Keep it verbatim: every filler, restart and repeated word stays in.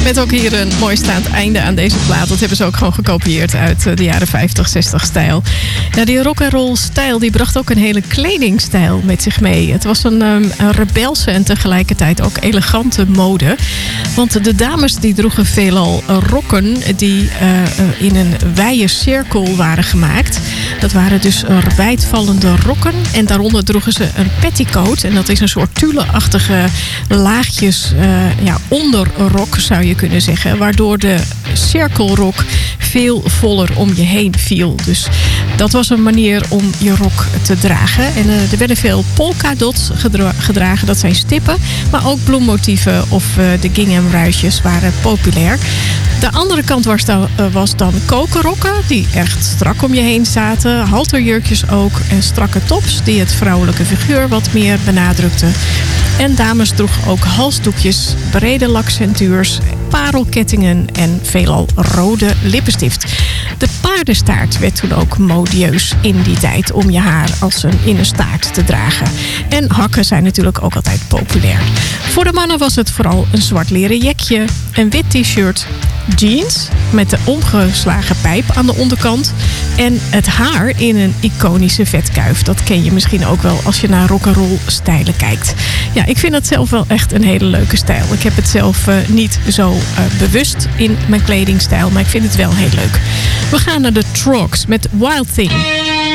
Met ook hier een mooi staand einde aan deze plaat. Dat hebben ze ook gewoon gekopieerd uit de jaren vijftig, zestig stijl. Ja, die rock'n'roll stijl die bracht ook een hele kledingstijl met zich mee. Het was een, um, een rebelse en tegelijkertijd ook elegante mode. Want de dames die droegen veelal rokken die uh, in een wijde cirkel waren gemaakt. Dat waren dus wijdvallende rokken. En daaronder droegen ze een petticoat. En dat is een soort tulle-achtige laagjes uh, ja, onderrok zou je kunnen zeggen. Waardoor de cirkelrok veel voller om je heen viel. Dus dat was een manier om je rok te dragen. En uh, er werden veel polka-dots gedra- gedragen. Dat zijn stippen. Maar ook bloemmotieven of uh, de gingham-ruitjes waren populair. De andere kant was dan, uh, was dan kokerrokken. Die echt strak om je heen zaten. Halterjurkjes ook. En strakke tops die het vrouwelijke figuur wat meer benadrukten. En dames droegen ook halsdoekjes, brede lakcentuurs, parelkettingen en veelal rode lippenstift. De paardenstaart werd toen ook modieus in die tijd om je haar als een in een staart te dragen. En hakken zijn natuurlijk ook altijd populair. Voor de mannen was het vooral een zwart leren jekje, een wit t-shirt, jeans met de omgeslagen pijp aan de onderkant en het haar in een iconische vetkuif. Dat ken je misschien ook wel als je naar rock'n'roll stijlen kijkt. Ja, ik vind het zelf wel echt een hele leuke stijl. Ik heb het zelf uh, niet zo uh, bewust in mijn kledingstijl, maar ik vind het wel heel leuk. We gaan naar de Trogs met Wild Thing.